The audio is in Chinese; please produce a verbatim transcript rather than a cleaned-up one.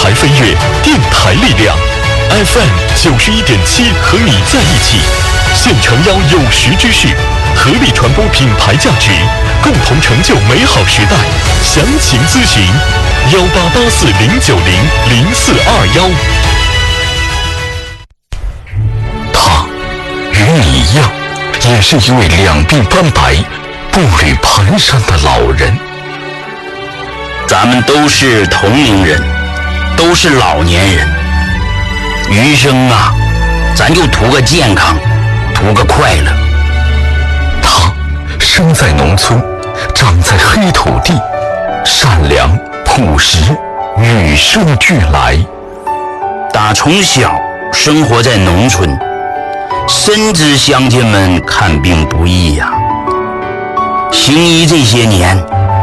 台飞跃，电台力量 F M 九十一点七和你在一起，现诚邀有识之士，合力传播品牌价值，共同成就美好时代。详情咨询幺八八四零九零零四二幺。他与你一样，也是一位两鬓斑白、步履蹒跚的老人。 咱们都是同龄人，都是老年人，余生啊，咱就图个健康，图个快乐。 他生在农村，长在黑土地，善良朴实，与生俱来。 打从小生活在农村，深知乡亲们看病不易呀、行医这些年，